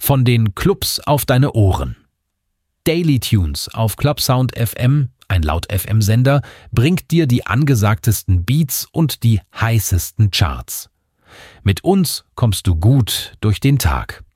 Von den Clubs auf deine Ohren. Daily Tunes auf Clubsound FM, ein Laut-FM-Sender, bringt dir die angesagtesten Beats und die heißesten Charts. Mit uns kommst du gut durch den Tag.